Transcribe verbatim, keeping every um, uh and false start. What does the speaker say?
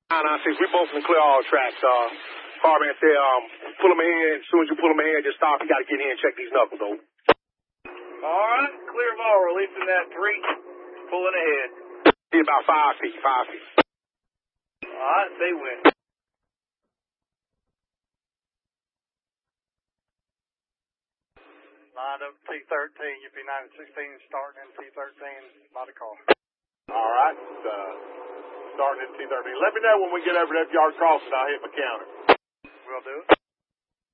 nine nine six, we both can clear all tracks. Uh, Carman said, um, pull him ahead. As soon as you pull him ahead, just stop. You got to get in and check these knuckles, though. All right, clear ball, releasing that three, pulling ahead. Be about five feet, five feet. All right, they win. Lined up T thirteen, U P nine sixteen, starting in T thirteen, by the car. All right, uh, starting in T thirteen. Let me know when we get over to F yard crossing. I'll hit my counter. Will do.